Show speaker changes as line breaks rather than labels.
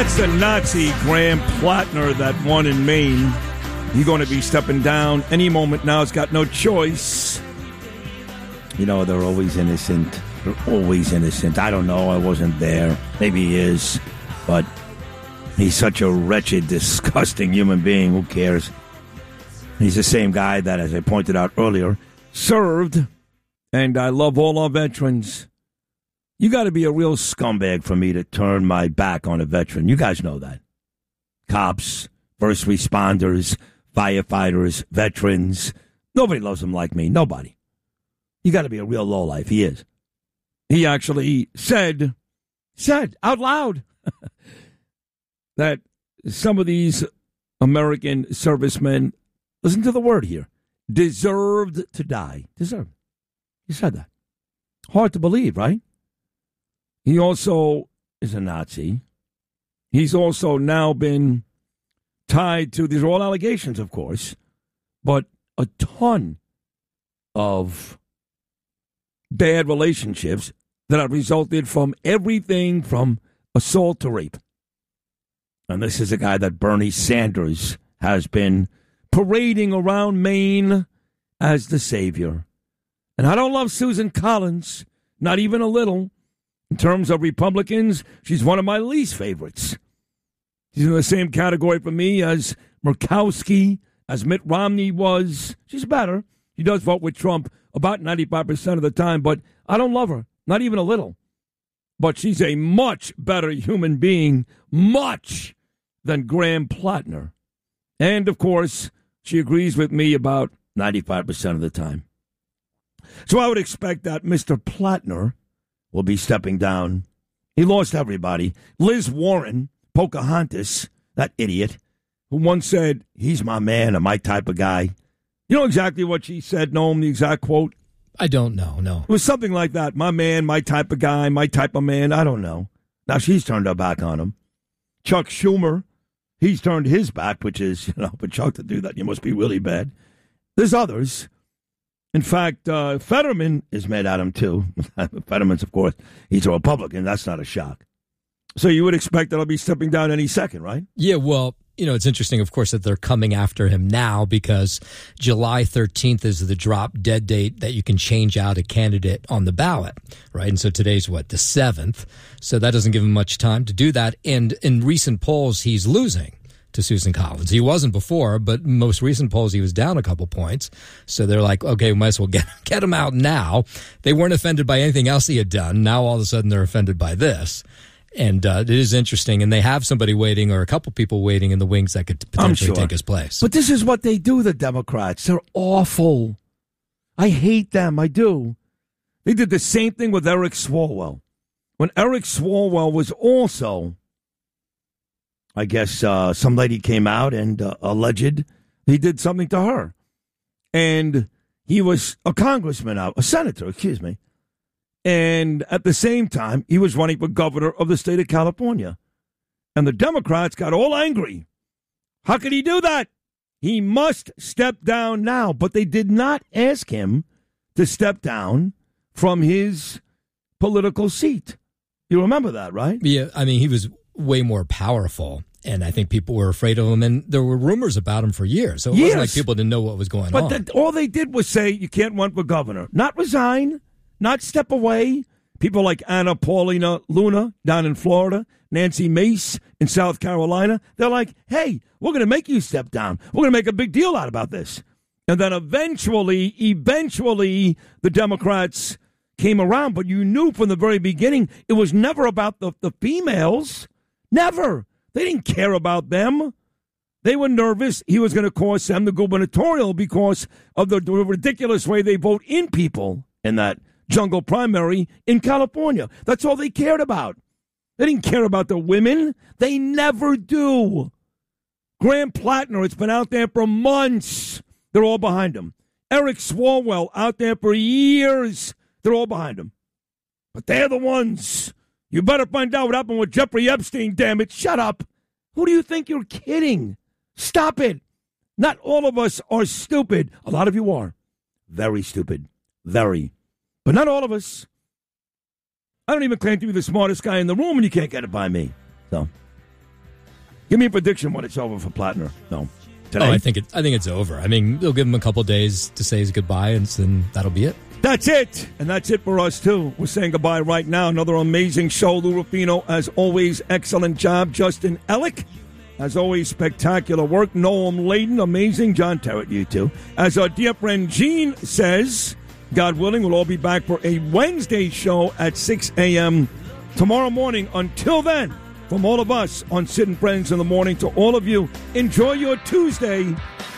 That's the Nazi Graham Plattner that won in Maine. He's going to be stepping down any moment now. He's got no choice. You know, they're always innocent. They're always innocent. I don't know. I wasn't there. Maybe he is. But he's such a wretched, disgusting human being. Who cares? He's the same guy that, as I pointed out earlier, served. And I love all our veterans. You got to be a real scumbag for me to turn my back on a veteran. You guys know that. Cops, first responders, firefighters, veterans. Nobody loves them like me. Nobody. You got to be a real lowlife. He is. He actually said out loud that some of these American servicemen, listen to the word here, deserved to die. Deserved. He said that. Hard to believe, right? He also is a Nazi. He's also now been tied to, these are all allegations, of course, but a ton of bad relationships that have resulted from everything from assault to rape. And this is a guy that Bernie Sanders has been parading around Maine as the savior. And I don't love Susan Collins, not even a little. In terms of Republicans, she's one of my least favorites. She's in the same category for me as Murkowski, as Mitt Romney was. She's better. She does vote with Trump about 95% of the time, but I don't love her, not even a little. But she's a much better human being, much, than Graham Plattner. And, of course, she agrees with me about 95% of the time. So I would expect that Mr. Plattner will be stepping down. He lost everybody. Liz Warren, Pocahontas, that idiot, who once said, he's my man or my type of guy. You know exactly what she said, Noam, the exact quote?
I don't know, no.
It was something like that. My man, my type of guy, my type of man. I don't know. Now she's turned her back on him. Chuck Schumer, he's turned his back, which is, for Chuck to do that, you must be really bad. There's others. In fact, Fetterman is mad at him, too. Fetterman's, of course, he's a Republican. That's not a shock. So you would expect that I'll be stepping down any second, right?
Yeah, well, it's interesting, of course, that they're coming after him now because July 13th is the drop dead date that you can change out a candidate on the ballot, right? And so today's, the 7th? So that doesn't give him much time to do that. And in recent polls, he's losing to Susan Collins. He wasn't before, but most recent polls, he was down a couple points. So they're like, okay, we might as well get him out now. They weren't offended by anything else he had done. Now all of a sudden they're offended by this. And it is interesting. And they have somebody waiting or a couple people waiting in the wings that could potentially take his place.
But this is what they do, the Democrats. They're awful. I hate them. I do. They did the same thing with Eric Swalwell. When Eric Swalwell was also, I guess, some lady came out and alleged he did something to her. And he was a congressman, a senator, excuse me. And at the same time, he was running for governor of the state of California. And the Democrats got all angry. How could he do that? He must step down now. But they did not ask him to step down from his political seat. You remember that, right?
Yeah, I mean, he was way more powerful. And I think people were afraid of him. And there were rumors about him for years. So it wasn't like people didn't know what was going on.
But all they did was say, you can't run for governor. Not resign. Not step away. People like Anna Paulina Luna down in Florida, Nancy Mace in South Carolina, they're like, hey, we're going to make you step down. We're going to make a big deal out about this. And then eventually, the Democrats came around. But you knew from the very beginning, it was never about the females. Never. They didn't care about them. They were nervous he was going to cost them the gubernatorial because of the ridiculous way they vote in people in that jungle primary in California. That's all they cared about. They didn't care about the women. They never do. Graham Plattner, it's been out there for months. They're all behind him. Eric Swalwell, out there for years. They're all behind him. But they're the ones. You better find out what happened with Jeffrey Epstein, damn it. Shut up. Who do you think you're kidding? Stop it. Not all of us are stupid. A lot of you are. Very stupid. Very. But not all of us. I don't even claim to be the smartest guy in the room, and you can't get it by me. So, Give me a prediction when it's over for Platner. No. Today?
Oh, I think it's over. I mean, they'll give him a couple days to say his goodbye, and then that'll be it.
That's it. And that's it for us, too. We're saying goodbye right now. Another amazing show. Lou Rufino, as always, excellent job. Justin Ellick, as always, spectacular work. Noam Layden, amazing. John Terrett, you too. As our dear friend Gene says, God willing, we'll all be back for a Wednesday show at 6 a.m. tomorrow morning. Until then, from all of us on Sid and Friends in the Morning to all of you, enjoy your Tuesday.